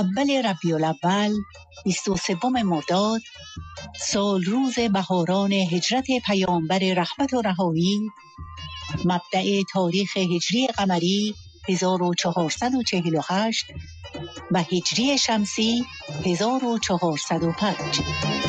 اول ربیع الاول 23 مرداد سال روز بهاران هجرت پیامبر رحمت و رهایی، مبدأ تاریخ هجری قمری 1448 و هجری شمسی 1405.